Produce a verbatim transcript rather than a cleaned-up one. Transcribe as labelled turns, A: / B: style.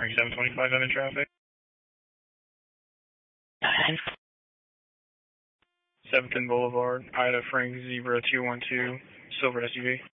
A: seven twenty-five in traffic. seventh and Boulevard, Ida Frank Zebra two one two, silver S U V.